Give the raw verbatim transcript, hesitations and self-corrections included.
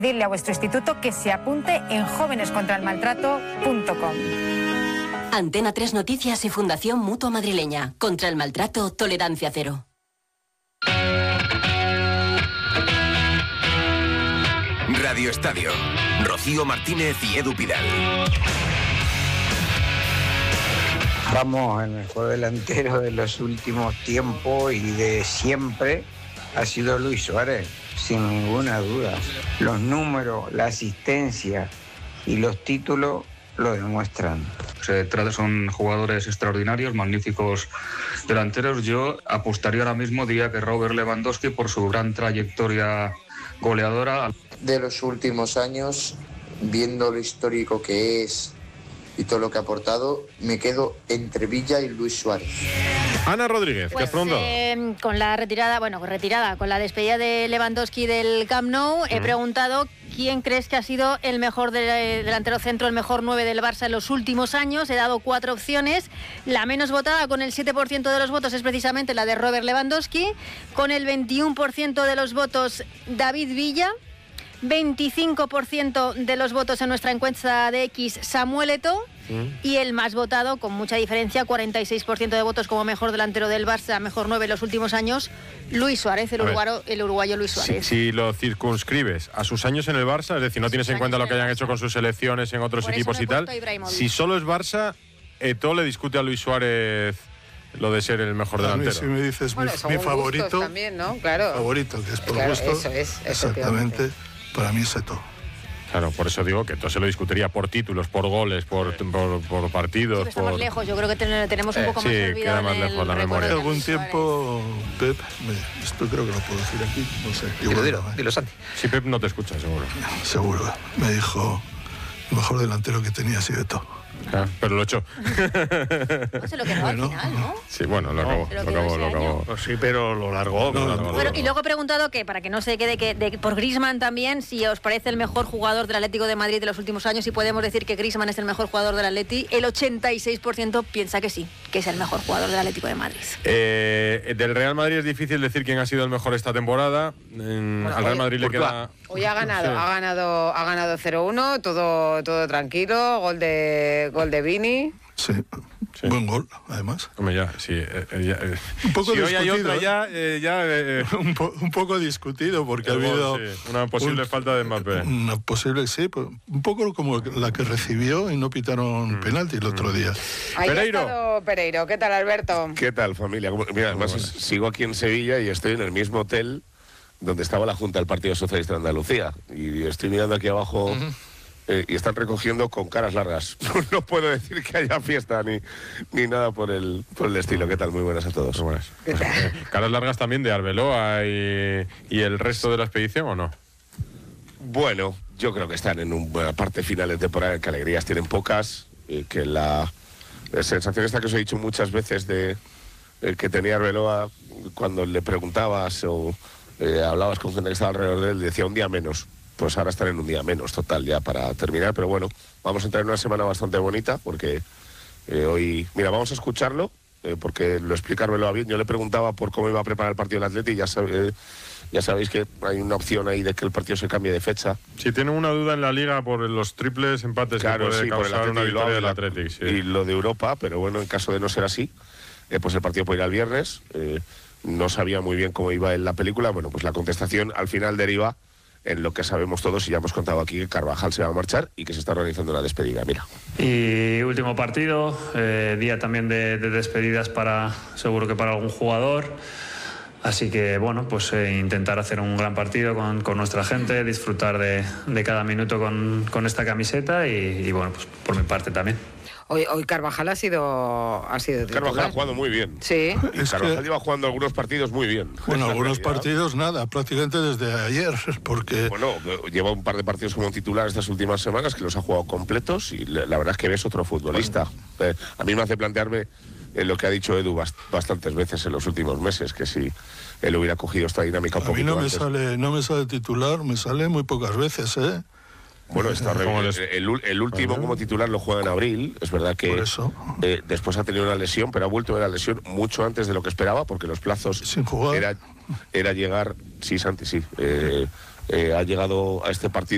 Dile a vuestro instituto que se apunte en jóvenes contra el maltrato punto com. Antena tres Noticias y Fundación Mutua Madrileña. Contra el maltrato, tolerancia cero. Radio Estadio. Rocío Martínez y Edu Pidal. Vamos, el mejor delantero de los últimos tiempos y de siempre ha sido Luis Suárez, sin ninguna duda. Los números, la asistencia y los títulos lo demuestran. Se trata, son jugadores extraordinarios, magníficos delanteros. Yo apostaría ahora mismo, diría que Robert Lewandowski, por su gran trayectoria goleadora. De los últimos años, viendo lo histórico que es y todo lo que ha aportado, me quedo entre Villa y Luis Suárez. Ana Rodríguez, pues, ¿qué pronto? Eh, con la retirada, bueno, retirada, con la despedida de Lewandowski del Camp Nou, he mm. preguntado quién crees que ha sido el mejor de, delantero centro, el mejor nueve del Barça en los últimos años. He dado cuatro opciones. La menos votada, con el siete por ciento de los votos, es precisamente la de Robert Lewandowski. Con el veintiuno por ciento de los votos, David Villa. veinticinco por ciento de los votos en nuestra encuesta de X, Samuel Eto'o. Mm. Y el más votado, con mucha diferencia, cuarenta y seis por ciento de votos como mejor delantero del Barça, mejor nueve en los últimos años, Luis Suárez, el uruguayo, el uruguayo Luis Suárez. Si, si lo circunscribes a sus años en el Barça, es decir, no tienes en cuenta lo que hayan hecho con sus selecciones en otros equipos y tal, si solo es Barça, Eto'o le discute a Luis Suárez lo de ser el mejor delantero. A mí, si me dices bueno, mi, mi favorito, también, ¿no? Claro. Favorito, que es por claro, gusto, eso es, exactamente, para mí es Eto'o. Claro, por eso digo que entonces se lo discutiría por títulos, por goles, por, por, por partidos. Sí, está por... más lejos, yo creo que tenemos un poco eh, más sí, olvidado queda más lejos la memoria. Hace algún tiempo, Pep, me, esto creo que lo puedo decir aquí, no sé. Dilo, dilo, dilo, Santi. Si Pep no te escucha, seguro. Seguro, me dijo, el mejor delantero que tenía ha sido Eto'o. Ah, pero lo echó. No se lo quedó bueno, al final, ¿no? Sí, bueno, lo acabó. No, lo acabó, lo acabó. Pues sí, pero lo largó. No, lo no, bueno, y luego he preguntado que, para que no se quede, que de, por Griezmann también, si os parece el mejor jugador del Atlético de Madrid de los últimos años, y podemos decir que Griezmann es el mejor jugador del Atleti. El ochenta y seis por ciento piensa que sí, que es el mejor jugador del Atlético de Madrid. Eh, del Real Madrid es difícil decir quién ha sido el mejor esta temporada. En, bueno, al Real Madrid hoy, le queda... Hoy ha ganado, sí. ha ganado, ha ganado cero uno, todo, todo tranquilo, gol de, gol de Vini. Sí. Sí. Buen gol, además. Hombre, ya, sí. Eh, ya, eh. Un poco si discutido. Hoy hay otra ya... Eh, ya eh, un, po un poco discutido, porque ha habido... Sí, una posible un, falta de Mbappé. Una posible, sí. Un poco como la que recibió y no pitaron mm. penalti el otro día. Ahí Pereiro. Ha estado Pereiro. ¿Qué tal, Alberto? ¿Qué tal, familia? Mira, además bueno. sigo aquí en Sevilla y estoy en el mismo hotel donde estaba la Junta del Partido Socialista de Andalucía. Y estoy mirando aquí abajo... Uh-huh. Eh, y están recogiendo con caras largas. No puedo decir que haya fiesta ni, ni nada por el, por el estilo. ¿Qué tal? Muy buenas a todos. Buenas. Pues, eh, ¿caras largas también de Arbeloa y, y el resto de la expedición o no? Bueno, yo creo que están en una parte final de temporada que alegrías tienen pocas, eh, que la, la sensación esta que os he dicho muchas veces de eh, que tenía Arbeloa cuando le preguntabas o eh, hablabas con gente que estaba alrededor de él, decía un día menos. Pues ahora están en un día menos total ya para terminar, pero bueno, vamos a entrar en una semana bastante bonita porque eh, hoy, mira, vamos a escucharlo eh, porque lo explicármelo bien. Yo le preguntaba por cómo iba a preparar el partido del Atleti y ya, sabe, eh, ya sabéis que hay una opción ahí de que el partido se cambie de fecha. Si tienen una duda en la Liga por los triples empates claro, que puede sí, causar por el una victoria del Atleti Atleti. Sí. Y lo de Europa, pero bueno, en caso de no ser así, eh, pues el partido puede ir al viernes. Eh, no sabía muy bien cómo iba en la película. Bueno, pues la contestación al final deriva en lo que sabemos todos y ya hemos contado aquí que Carvajal se va a marchar y que se está organizando la despedida, mira. Y último partido, eh, día también de, de despedidas para, seguro que para algún jugador, así que bueno, pues eh, intentar hacer un gran partido con, con nuestra gente, disfrutar de, de cada minuto con, con esta camiseta y, y bueno, pues por mi parte también. Hoy, hoy Carvajal ha sido ha sido Carvajal ha jugado muy bien. Sí. Y Carvajal que... lleva jugando algunos partidos muy bien. Bueno, algunos partidos nada, prácticamente desde ayer, porque... Bueno, lleva un par de partidos como titular estas últimas semanas que los ha jugado completos y la verdad es que ves otro futbolista. Bueno. Eh, a mí me hace plantearme eh, lo que ha dicho Edu bast bastantes veces en los últimos meses, que si él hubiera cogido esta dinámica un poquito antes... A mí no me sale, no me sale titular, me sale muy pocas veces, ¿eh? Bueno, está el, el, el último como titular lo juega en abril. Es verdad que eh, después ha tenido una lesión, pero ha vuelto de la lesión mucho antes de lo que esperaba, porque los plazos sin jugar era, era llegar, sí, Santi, sí, eh, eh, ha llegado a este partido